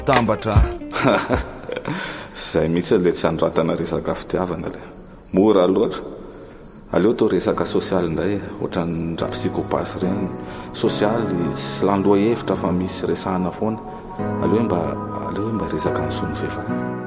tambatra zay mihitsy le tsy andratana resaka fitiavana le mora loatra. Aleo to resaka sosialy ndray ohatrany ndra psychopasy reny sosialy tsy landoa hevitra fa misy resahana foana. Aleo mba resaka ny son'ny vehivavy.